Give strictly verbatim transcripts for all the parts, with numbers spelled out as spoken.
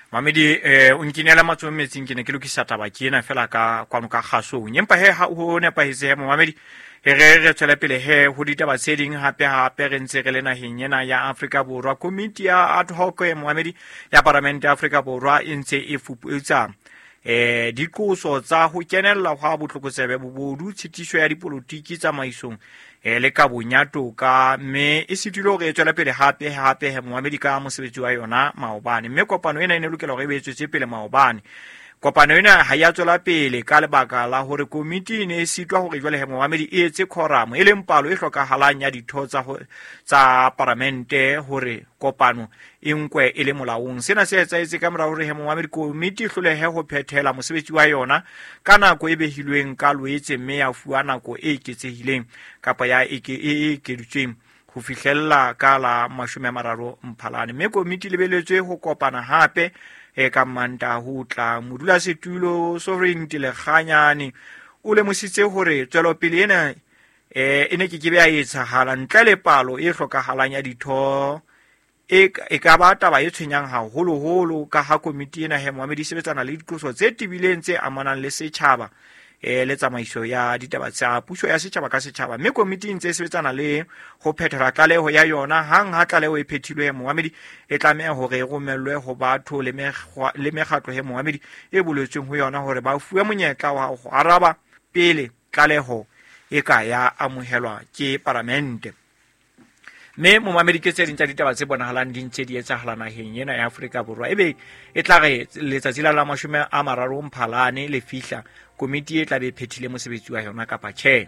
Mamedi eh o nkinela matsomo metsing ke ne ke lokisa taba ke ena fela ka kwano ka gasong empa he ha ho nepahetse he Mamedi he re re tswela pele he ho ditaba tse ding hape hape re ntse re le naheng ena ya Afrika Borwa. Komiti ya ad hoc e Mamedi ya Parliament ya Afrika Borwa e ntse e fuputsa eh dikoso tsa ho kenella hwa botlokotsebe bobodu tshitiso ya dipolotiki tsamaisong e le ka bonyato ka me e sitilo re tswela pele hape hape he Mamedi ka mosebetsi wa yona maobane mme kopano ena ene lokela go ebetswe pele maobane. Kopano ena ha ya tswela pele ka lebaka la hore komiti ne e sitwa hore jwale he Mamedi e etse quorum e leng palo e hlokahalang ya ditho tsa tsa parlamente hore kopano e nkwe e le molaong. Sena se etsa etse ka mora hore he Mamedi komiti hlolehe ho phethela mosebetsi wa yona ka nako e behilweng ka Loetse mme ya fuwa nako e iketsehileng kapa ya e ekeditsweng ho fihlella ka la mashome a mararo Mphalane mme komiti lebeletswe ho kopana hape e ka Manta ho tla modula setulo Sovereignty Lekganyane o le mositse hore tswelo pele ena e ene ke ke be a etsahala ntle le palo e hlokahalang ya ditho e e ka ba taba e tshwenyang haholo holo ka ha komiti ena he Mamedi sebetsana le dikoso tse tibileng tse amanang le setjhaba e le tsamaiso ya ditaba tsa puso ya setjhaba ka setjhaba mme komiti ntse sebetsana le ho phethela tlaleho ya yona hang ha tlaleho e phethilwe he Mamedi e tlameha hore e romellwe ho batho le mekgwa le mekgatlo he Mamedi e boletsweng ho yona hore ba fuwe monyetla wa ho araba pele tlaleho e ka ya amohelwa ke parlamente. Me Mamedi ke tse ding tsa ditaba tse bonahalang di ntse di etsahala naheng ena ya Afrika Borwa ebe e tla re letsatsi la mashome a mararo Mphalane le fihla komiti e tla be phethile mosebetsi wa yona kapa tjhe.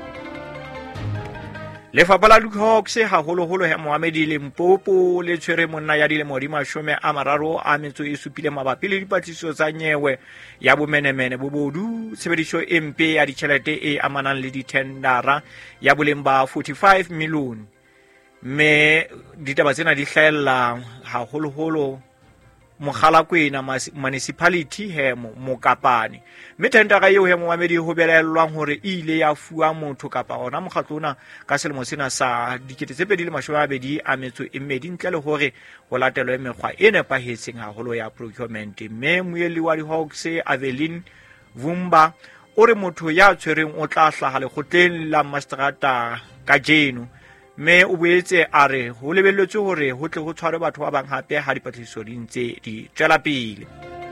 Lefapha la Hawks ha holo holo he Mamedi Limpopo le tshwere monna ya dilemo di mashome a mararo a metso e supile mabapi le dipatlisiso tsa nyewe ya bomenemene bobodu tshebediso e mpe ya ditjhelete e amanang le ditendara ya boleng ba forty-five million me ditaba tsena di hlahella ha holo holo Mogalakwena municipality he Mokapane mme tendara eo he Mamedi ho belellwang hore ile ya fuwa motho kapa ona mokgatlona ka selemo sena sa dikete tse pedi le mashome a mabedi a metso e mmedi ntle le hore ho latelwe mekgwa e nepahetseng haholo ya procurement mme moeli wa di-Hawks Evelyn Vumba o re motho ya tshwereng o tla hlaha lekgotleng la Mastrata ka jeno me o boetse a re ho lebelletswe hore ho tle ho tshwarwe batho ba bang hape ha dipatlisiso di ntse di tswela pele.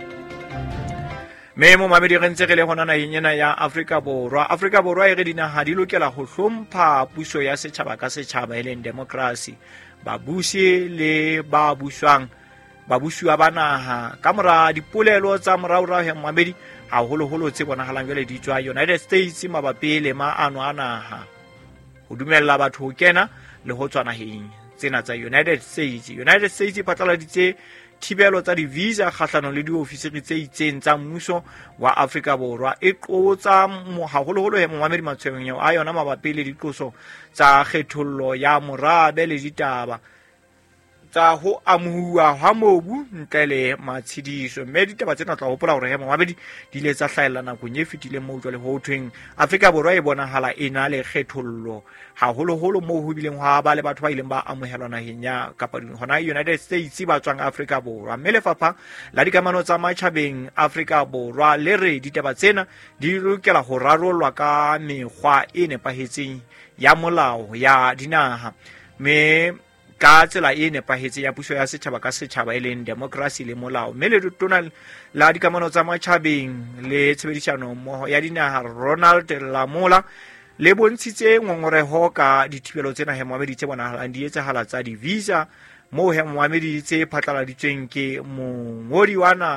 Me Mamedi re ntse re le hona naheng ena ya Afrika Borwa. Afrika Borwa e re dinaha di lokela ho hlompha puso ya setjhaba ka setjhaba e leng democracy babusi le ba buswang babusiwa ba naha ka mora dipolelo tsa moraorao he Mamedi haholo holo tse bonahalang jwale di tswa United States mabapi le maano a naha ho dumella batho ho kena le ho tswa naheng tsena tsa United States. United States e phatlaladitse thibelo tsa di-visa kgahlano le diofisiri tse itseng tsa mmuso wa Afrika Borwa e qotsa haholoholo he Mamedi matshwenyeho a yona mabapi le diqoso tsa kgethollo ya morabe le ditaba tsa ho amuwa ha mobu ntle le matshediso mme ditaba tsena tla hopola hore he Mamedi di ile tsa hlahella nakong e fetileng moo jwale ho thweng Afrika Borwa e bonahala e na le kgethollo haholoholo moo ho bileng hwa ba le batho ba ileng ba amohelwa naheng ya kapa hona United States ba tswang Afrika Borwa mme lefapha la dikamano tsa matjhabeng Afrika Borwa le re ditaba tsena di lokela ho rarollwa ka mekgwa e nepahetseng ya molao ya dinaha me ka tsela e nepahetseng ya puso ya setjhaba ka setjhaba e leng democracy le molao mme le tona la dikamano tsa matjhabeng le tshebedisano mmoho ya dinaha Ronald Lamola le bontshitse ngongoreho ka dithibelo tsena he Mamedi tse bonahalang di etsahala tsa di-visa moo he Mamedi tse phatlaladitsweng ke mongodi wa